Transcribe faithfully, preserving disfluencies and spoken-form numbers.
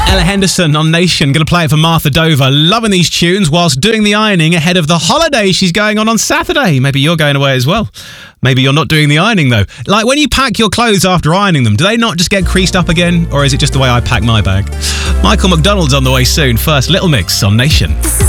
Ella Henderson on Nation, going to play it for Martha Dover. Loving these tunes whilst doing the ironing ahead of the holiday she's going on on Saturday. Maybe you're going away as well. Maybe you're not doing the ironing though. Like when you pack your clothes after ironing them, do they not just get creased up again? Or is it just the way I pack my bag? Michael McDonald's on the way soon. First, Little Mix on Nation.